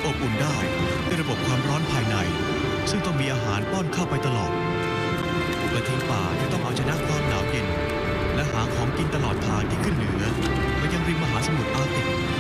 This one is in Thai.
อบอุ่นได้ด้วยระบบความร้อนภายในซึ่งต้องมีอาหารป้อนเข้าไปตลอดกระทิงป่าจะต้องเอาชนะความหนาวเย็นและหาของกินตลอดทางที่ขึ้นเหนือไปยังริมมหาสมุทรอาร์กติก